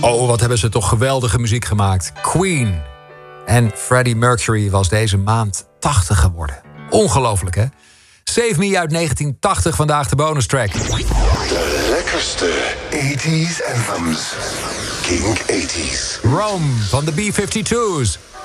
Oh, wat hebben ze toch geweldige muziek gemaakt. Queen. En Freddie Mercury was deze maand 80 geworden. Ongelooflijk, hè? Save Me uit 1980, vandaag de bonus track. De lekkerste 80s anthems. King 80s. Rome van de B-52's.